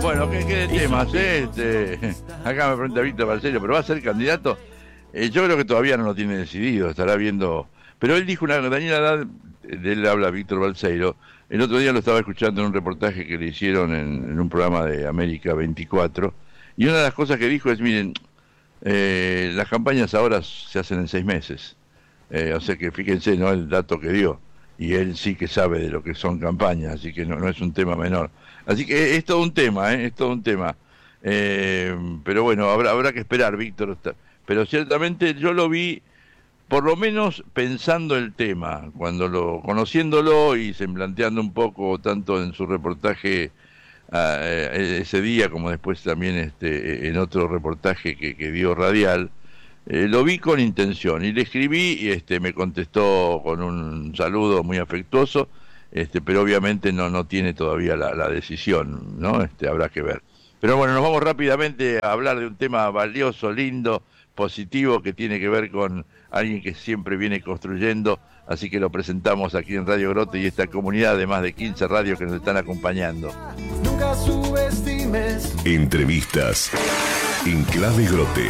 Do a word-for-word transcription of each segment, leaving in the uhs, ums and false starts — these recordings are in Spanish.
Bueno, ¿qué, qué temas, eh? Este, acá me pregunta Víctor Balseiro, ¿pero va a ser candidato? Eh, yo creo que todavía no lo tiene decidido, estará viendo... Pero él dijo una... Daniel Haddad, de él habla Víctor Balseiro, el otro día lo estaba escuchando en un reportaje que le hicieron en, en un programa de América veinticuatro, y una de las cosas que dijo es, miren, eh, las campañas ahora se hacen en seis meses, eh, o sea que fíjense, ¿no?, el dato que dio, y él sí que sabe de lo que son campañas, así que no, no es un tema menor. Así que es todo un tema, ¿eh? Es todo un tema. Eh, pero bueno, habrá, habrá que esperar, Víctor. Pero ciertamente yo lo vi, por lo menos pensando el tema, cuando lo conociéndolo y semblanteando un poco, tanto en su reportaje uh, ese día, como después también este en otro reportaje que, que dio radial, eh, lo vi con intención. Y le escribí y este me contestó con un saludo muy afectuoso. Este, pero obviamente no no tiene todavía la, la decisión, ¿no? Este, habrá que ver. Pero bueno, nos vamos rápidamente a hablar de un tema valioso, lindo, positivo, que tiene que ver con alguien que siempre viene construyendo, así que lo presentamos aquí en Radio Grote y esta comunidad de más de quince radios que nos están acompañando. Nunca subestimes. Entrevistas en Clave Grote.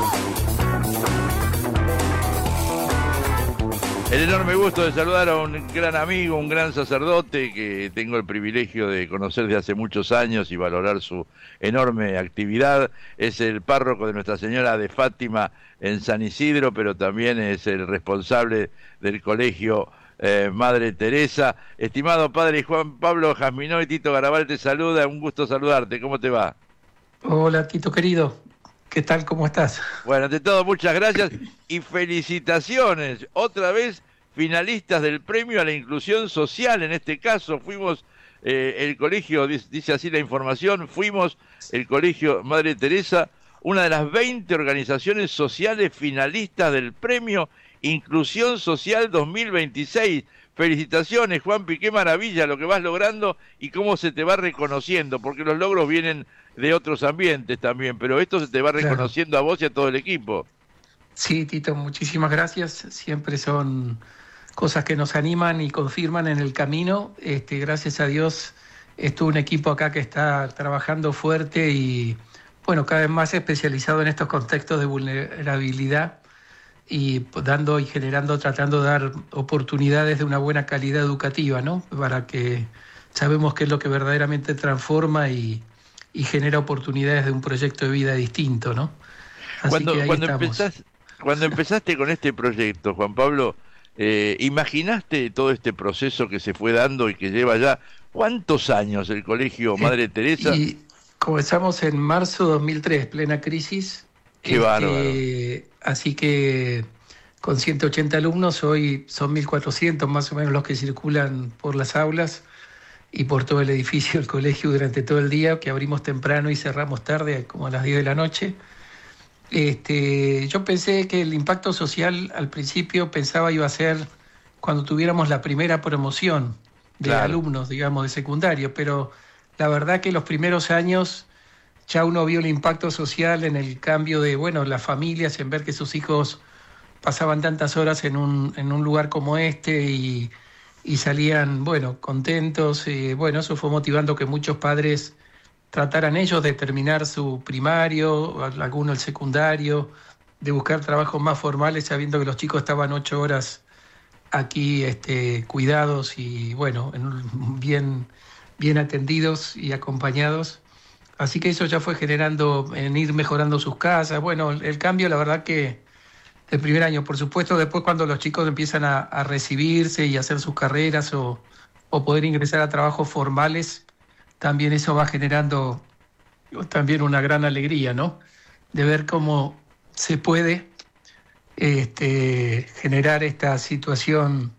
El enorme gusto de saludar a un gran amigo, un gran sacerdote que tengo el privilegio de conocer de hace muchos años y valorar su enorme actividad. Es el párroco de Nuestra Señora de Fátima en San Isidro, pero también es el responsable del colegio eh, Madre Teresa. Estimado padre Juan Pablo Jasminoy, Tito Garabal te saluda, un gusto saludarte, ¿cómo te va? Hola Tito querido, ¿qué tal? ¿Cómo estás? Bueno, ante todo, muchas gracias y felicitaciones. Otra vez finalistas del premio a la inclusión social. En este caso fuimos eh, el colegio, dice así la información, fuimos el colegio Madre Teresa, una de las veinte organizaciones sociales finalistas del premio Inclusión Social dos mil veintiséis. Felicitaciones, Juanpi, qué maravilla lo que vas logrando y cómo se te va reconociendo, porque los logros vienen de otros ambientes también, pero esto se te va reconociendo claro. A vos y a todo el equipo. Sí, Tito, muchísimas gracias. Siempre son cosas que nos animan y confirman en el camino. Este, gracias a Dios, estuvo un equipo acá que está trabajando fuerte y, bueno, cada vez más especializado en estos contextos de vulnerabilidad y dando y generando, tratando de dar oportunidades de una buena calidad educativa, ¿no? Para que sabemos qué es lo que verdaderamente transforma y y genera oportunidades de un proyecto de vida distinto, ¿no? Así cuando que ahí cuando, empezás, cuando empezaste con este proyecto, Juan Pablo, eh, ¿imaginaste todo este proceso que se fue dando y que lleva ya cuántos años el Colegio Madre eh, Teresa? Y comenzamos en marzo de dos mil tres, plena crisis. Qué este, bárbaro. Así que con ciento ochenta alumnos, hoy son mil cuatrocientos más o menos los que circulan por las aulas y por todo el edificio del colegio durante todo el día, que abrimos temprano y cerramos tarde, como a las diez de la noche. Este, yo pensé que el impacto social, al principio pensaba iba a ser cuando tuviéramos la primera promoción de claro. alumnos, digamos, de secundario, pero la verdad que los primeros años ya uno vio el impacto social en el cambio de, bueno, las familias, en ver que sus hijos pasaban tantas horas en un, en un lugar como este y y salían, bueno, contentos. Y, bueno, eso fue motivando que muchos padres trataran ellos de terminar su primario, alguno el secundario, de buscar trabajos más formales, sabiendo que los chicos estaban ocho horas aquí este, cuidados y, bueno, en, bien, bien atendidos y acompañados. Así que eso ya fue generando, en ir mejorando sus casas. Bueno, el, el cambio, la verdad que el primer año, por supuesto, después cuando los chicos empiezan a, a recibirse y a hacer sus carreras o, o poder ingresar a trabajos formales, también eso va generando también una gran alegría, ¿no? De ver cómo se puede este, generar esta situación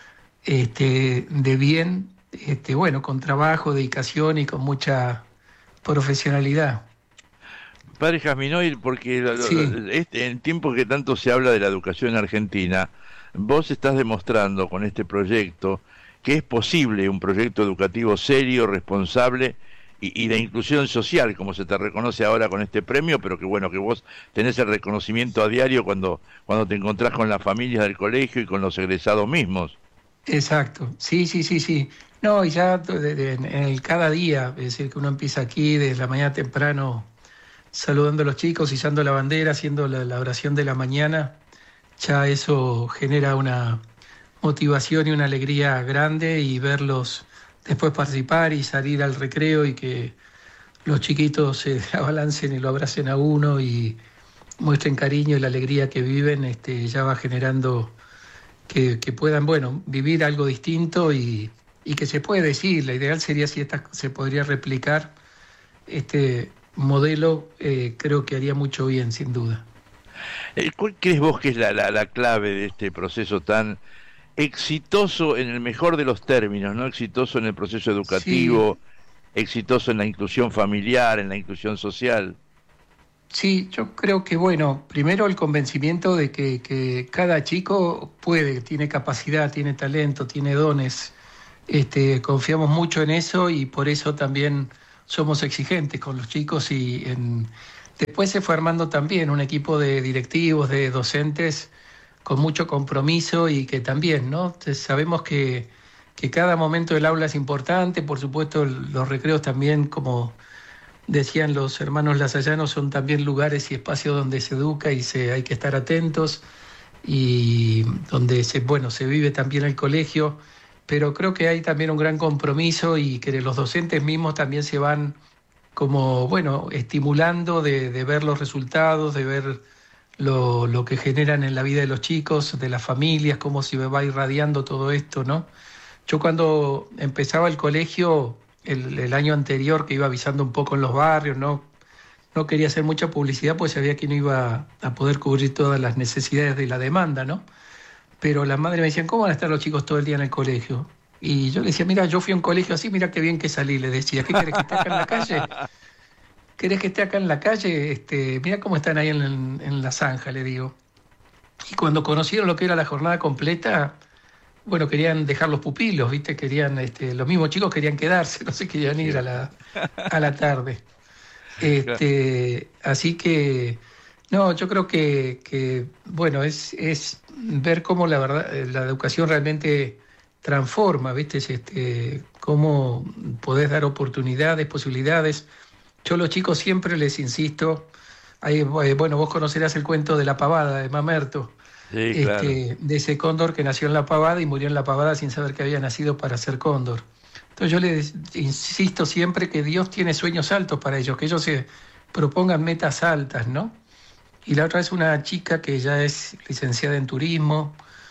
este, de bien, este, bueno, con trabajo, dedicación y con mucha profesionalidad. Padre Jasminoy, porque sí. este, en tiempos que tanto se habla de la educación en Argentina, vos estás demostrando con este proyecto que es posible un proyecto educativo serio, responsable y, y de inclusión social, como se te reconoce ahora con este premio, pero que bueno, que vos tenés el reconocimiento a diario cuando, cuando te encontrás con las familias del colegio y con los egresados mismos. Exacto, sí, sí, sí, sí. No, y ya de- de- en el cada día, es decir, que uno empieza aquí desde la mañana temprano saludando a los chicos, izando la bandera, haciendo la, la oración de la mañana, ya eso genera una motivación y una alegría grande y verlos después participar y salir al recreo y que los chiquitos se abalancen y lo abracen a uno y muestren cariño y la alegría que viven, este, ya va generando que, que puedan, bueno, vivir algo distinto y, y que se puede decir. La ideal sería si esta, se podría replicar este modelo, eh, creo que haría mucho bien, sin duda. Eh, ¿Cuál crees vos que es la, la, la clave de este proceso tan exitoso en el mejor de los términos, ¿no? Exitoso en el proceso Sí, educativo, exitoso en la inclusión familiar, en la inclusión social? sí, yo creo que, bueno, primero el convencimiento de que, que cada chico puede, tiene capacidad, tiene talento, tiene dones. Este, confiamos mucho en eso y por eso también somos exigentes con los chicos y en... después se fue armando también un equipo de directivos, de docentes con mucho compromiso y que también, ¿no? Entonces, sabemos que, que cada momento del aula es importante, por supuesto los recreos también, como decían los hermanos lasallanos, son también lugares y espacios donde se educa y se, hay que estar atentos y donde se, bueno, se vive también el colegio, pero creo que hay también un gran compromiso y que los docentes mismos también se van como, bueno, estimulando de, de ver los resultados, de ver lo, lo que generan en la vida de los chicos, de las familias, cómo se va irradiando todo esto, ¿no? Yo cuando empezaba el colegio, el, el año anterior, que iba avisando un poco en los barrios, ¿no? No quería hacer mucha publicidad porque sabía que no iba a poder cubrir todas las necesidades de la demanda, ¿no? Pero las madres me decían, ¿cómo van a estar los chicos todo el día en el colegio? Y yo le decía, mira, yo fui a un colegio así, mira qué bien que salí, le decía, ¿qué querés que esté acá en la calle? ¿Querés que esté acá en la calle? Este, mira cómo están ahí en, en la zanja, le digo. Y cuando conocieron lo que era la jornada completa, bueno, querían dejar los pupilos, ¿viste? Querían, este, los mismos chicos querían quedarse, no se querían ir a la, a la tarde. Este, así que, no, yo creo que, que bueno, es, es ver cómo la verdad, la educación realmente transforma, ¿viste? Es, Este, cómo podés dar oportunidades, posibilidades. Yo a los chicos siempre les insisto, ahí, eh, bueno, vos conocerás el cuento de la pavada de Mamerto, Sí, claro. este, de ese cóndor que nació en la pavada y murió en la pavada sin saber que había nacido para ser cóndor. Entonces yo les insisto siempre que Dios tiene sueños altos para ellos, que ellos se propongan metas altas, ¿no? Y la otra es una chica que ya es licenciada en turismo,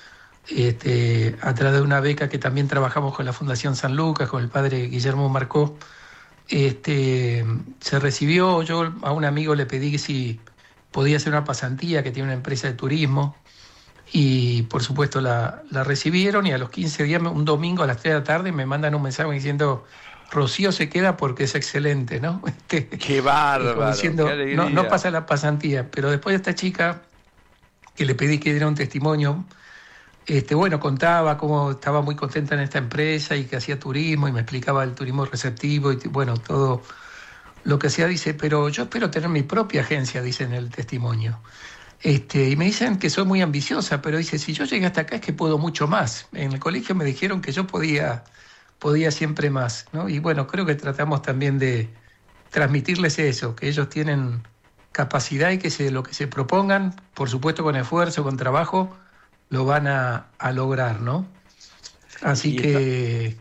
este, a través de una beca que también trabajamos con la Fundación San Lucas, con el padre Guillermo Marcó. Este, se recibió, yo a un amigo le pedí si podía hacer una pasantía, que tiene una empresa de turismo, y por supuesto la, la recibieron y a los quince días, un domingo a las tres de la tarde, me mandan un mensaje diciendo, Rocío se queda porque es excelente, ¿no? Este, Qué y como bárbaro, qué diciendo, no, no alegría. pasa la pasantía, pero después de esta chica, que le pedí que diera un testimonio, este, bueno, contaba cómo estaba muy contenta en esta empresa y que hacía turismo y me explicaba el turismo receptivo y bueno, todo lo que hacía, dice, pero yo espero tener mi propia agencia, dice en el testimonio. Este, y me dicen que soy muy ambiciosa, pero dice, si yo llegué hasta acá es que puedo mucho más. En el colegio me dijeron que yo podía, podía siempre más, ¿no? Y bueno, creo que tratamos también de transmitirles eso, que ellos tienen capacidad y que se, lo que se propongan, por supuesto con esfuerzo, con trabajo, lo van a, a lograr, ¿no? Así Y está, que,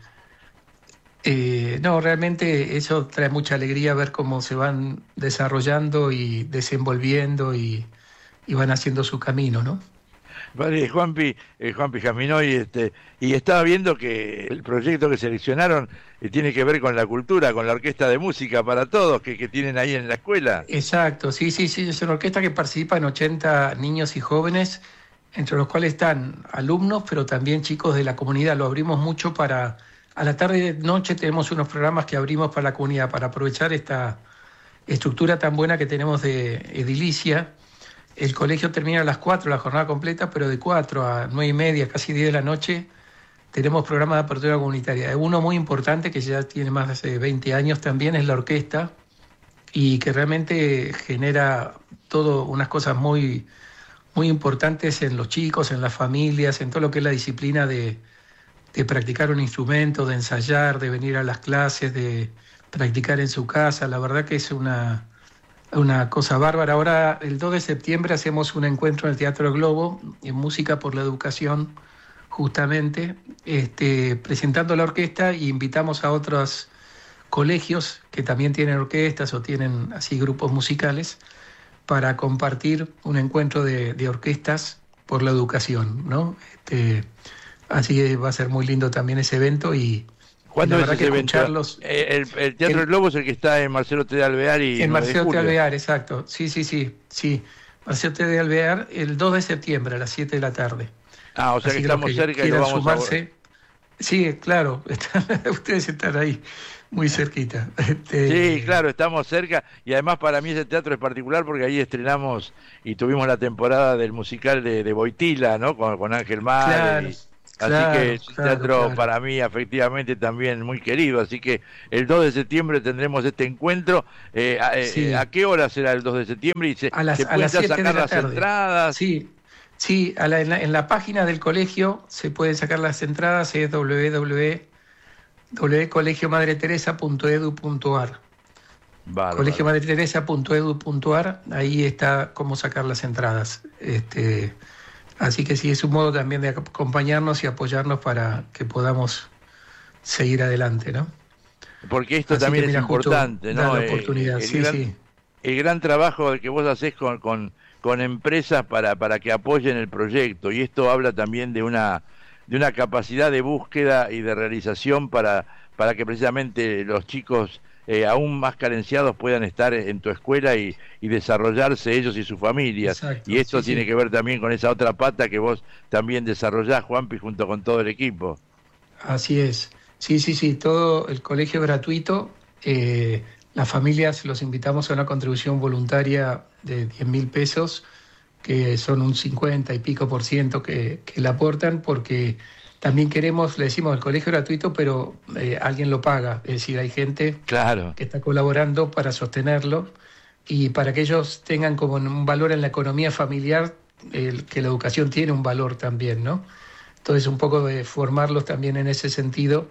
eh, no, realmente eso trae mucha alegría ver cómo se van desarrollando y desenvolviendo y, y van haciendo su camino, ¿no? Vale, Juanpi, eh, Juanpi Jaminoy, este, y estaba viendo que el proyecto que seleccionaron eh, tiene que ver con la cultura, con la orquesta de música para todos que, que tienen ahí en la escuela. Exacto, sí, sí, sí, es una orquesta que participa en ochenta niños y jóvenes, entre los cuales están alumnos, pero también chicos de la comunidad. Lo abrimos mucho para, a la tarde y noche tenemos unos programas que abrimos para la comunidad, para aprovechar esta estructura tan buena que tenemos de edilicia. El colegio termina a las cuatro, la jornada completa, pero de cuatro a nueve y media, casi diez de la noche, tenemos programas de apertura comunitaria. Uno muy importante, que ya tiene más de veinte años también, es la orquesta, y que realmente genera todo unas cosas muy, muy importantes en los chicos, en las familias, en todo lo que es la disciplina de, de practicar un instrumento, de ensayar, de venir a las clases, de practicar en su casa. La verdad que es una, una cosa bárbara. Ahora, el dos de septiembre, hacemos un encuentro en el Teatro Globo, en Música por la Educación, justamente, este, presentando la orquesta, y invitamos a otros colegios que también tienen orquestas o tienen así grupos musicales para compartir un encuentro de, de orquestas por la educación, ¿no? Este, así que va a ser muy lindo también ese evento. Y ¿cuándo la es verdad ese que evento? escucharlos, El, el Teatro el, del Globo es el que está en Marcelo T. de Alvear y en nueve de Marcelo T. de julio. Alvear, exacto. Sí, sí, sí, sí. Marcelo T. de Alvear, el dos de septiembre a las siete de la tarde. Ah, o sea Así que que los estamos que cerca y lo quieran vamos sumarse, a... Sí, claro, ustedes están ahí muy cerquita. Este... Sí, claro, estamos cerca, y además para mí ese teatro es particular porque ahí estrenamos y tuvimos la temporada del musical de, de Boitila, ¿no? Con, con Ángel Mare. Claro, Y, claro, así que es un claro, teatro claro. para mí efectivamente también muy querido, así que el dos de septiembre tendremos este encuentro. Eh, a, Sí. eh, ¿A qué hora será el dos de septiembre? Y se, A las, ¿se a pueden las ya siete de sacar la las tarde. entradas? Sí, sí, a la, en, la, en la página del colegio se pueden sacar las entradas, es doble u doble u doble u punto colegio madre teresa punto edu punto ar. Bárbaro. colegio madre teresa punto edu punto ar, ahí está cómo sacar las entradas. Este, así que sí, es un modo también de acompañarnos y apoyarnos para que podamos seguir adelante, ¿no? Porque esto Así también que es mira, justo importante, da ¿no? la Eh, oportunidad, el, sí, gran, sí. el gran trabajo que vos hacés con, con, con empresas para, para que apoyen el proyecto, y esto habla también de una, de una capacidad de búsqueda y de realización para, para que precisamente los chicos eh, aún más carenciados puedan estar en tu escuela y, y desarrollarse ellos y sus familias. Exacto, Y esto sí, tiene sí. que ver también con esa otra pata que vos también desarrollás, Juanpi, junto con todo el equipo. Así es. Sí, sí, sí, todo el colegio es gratuito. Eh, las familias los invitamos a una contribución voluntaria de diez mil pesos, que son un cincuenta y pico por ciento que, que le aportan, porque también queremos, le decimos, el colegio es gratuito, pero eh, alguien lo paga. Es decir, hay gente Claro. que está colaborando para sostenerlo, y para que ellos tengan como un valor en la economía familiar, el, que la educación tiene un valor también, ¿no? Entonces, un poco de formarlos también en ese sentido,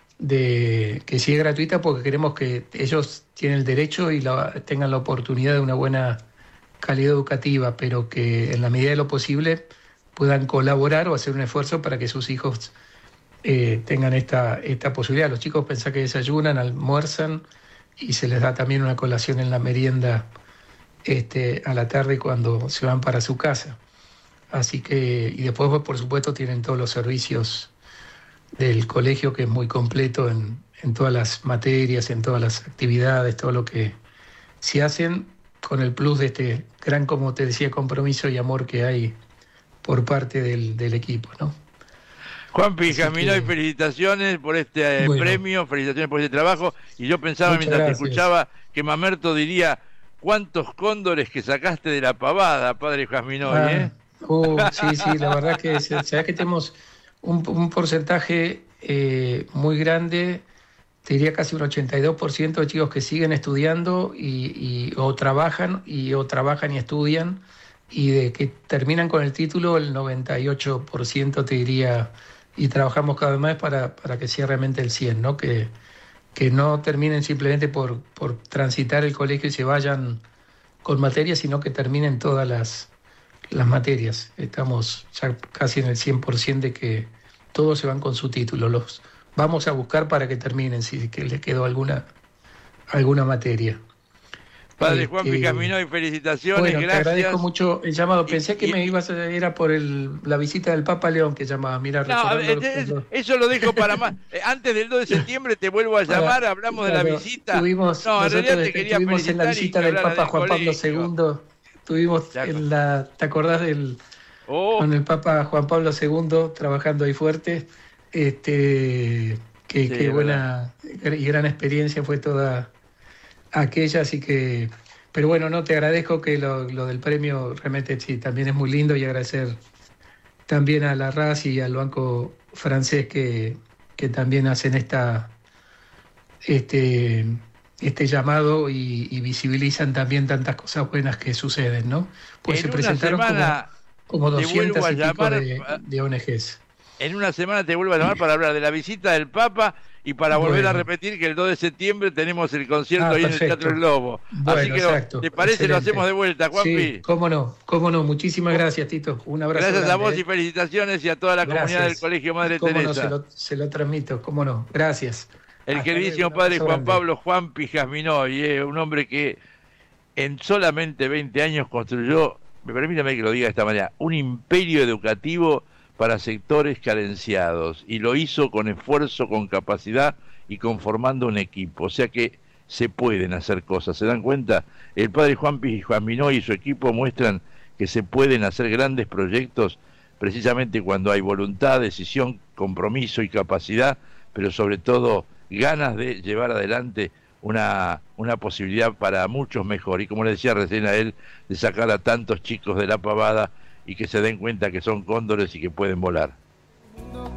de que sí es gratuita, porque queremos que ellos tienen el derecho y la, tengan la oportunidad de una buena calidad educativa, pero que en la medida de lo posible puedan colaborar o hacer un esfuerzo para que sus hijos eh, tengan esta, esta posibilidad. Los chicos pensá que desayunan, almuerzan y se les da también una colación en la merienda este, a la tarde cuando se van para su casa. Así que, y después, por supuesto, tienen todos los servicios del colegio, que es muy completo en, en todas las materias, en todas las actividades, todo lo que se hacen, con el plus de este gran, como te decía, compromiso y amor que hay por parte del, del equipo, ¿no? Juanpi Así Caminoy, que- felicitaciones por este eh, Bueno. premio, felicitaciones por este trabajo. Y yo pensaba Muchas mientras gracias. te escuchaba que Mamerto diría: ¿cuántos cóndores que sacaste de la pavada, padre Caminoy? Ah, ¿eh? uh, sí, sí, la verdad que se- sabes que tenemos un, un porcentaje eh, muy grande, te diría casi un ochenta y dos por ciento de chicos que siguen estudiando y, y- o trabajan y o trabajan y estudian, y de que terminan con el título el noventa y ocho por ciento, te diría, y trabajamos cada vez más para, para que sea realmente el cien, ¿no? Que, que no terminen simplemente por, por transitar el colegio y se vayan con materias, sino que terminen todas las, las materias. Estamos ya casi en el cien por ciento de que todos se van con su título. Los vamos a buscar para que terminen, si que les quedó alguna, alguna materia. Padre Este, Juanpi Caminoy, felicitaciones, Bueno, te gracias. agradezco mucho el llamado. Y- Pensé que y- me ibas a, era por el, la visita del Papa León que llamaba. Mira, No, recordando eh, los- eh, eso lo dejo para más. Eh, Antes del dos de septiembre te vuelvo a Para- llamar, hablamos de la claro, visita. Tuvimos, No, en nosotros realidad te quería estuvimos en la felicitar y visita que del hablara Papa del Juan Pablo colegio. segundo. Estuvimos Ya, en la, ¿te acordás del Oh, con el Papa Juan Pablo segundo trabajando ahí fuerte? Este, que, Sí, qué es buena y gran experiencia fue toda aquella, así que, pero bueno, no, te agradezco que lo, lo del premio realmente sí, también es muy lindo, y agradecer también a la R A S y al Banco Francés que, que también hacen esta este, este llamado y, y visibilizan también tantas cosas buenas que suceden, ¿no? Pues en se una presentaron semana como, como te doscientas vuelvo a y pico llamar, de, de O N Ges. en una semana te vuelvo a llamar para hablar de la visita del Papa y para volver Bueno. a repetir que el dos de septiembre tenemos el concierto Ah, ahí perfecto. en el Teatro El Lobo. Bueno, Así que, exacto. ¿te parece? Excelente. Lo hacemos de vuelta, Juanpi. Sí, cómo no, cómo no. Muchísimas gracias, Tito. Un abrazo Gracias a grande, vos ¿eh? y felicitaciones y a toda la Gracias. comunidad del Colegio Madre Cómo no, Teresa. se lo, se lo transmito, cómo no. Gracias. El Hasta queridísimo luego, un padre abrazo Juan grande. Pablo Juanpi Jasminoy, eh, un hombre que en solamente veinte años construyó, me permítame que lo diga de esta manera, un imperio educativo para sectores carenciados, y lo hizo con esfuerzo, con capacidad y conformando un equipo. O sea que se pueden hacer cosas, ¿se dan cuenta? El padre Juanpi Jasminoy y su equipo muestran que se pueden hacer grandes proyectos precisamente cuando hay voluntad, decisión, compromiso y capacidad, pero sobre todo ganas de llevar adelante una, una posibilidad para muchos mejor. Y como le decía recién a él, de sacar a tantos chicos de la pavada y que se den cuenta que son cóndores y que pueden volar.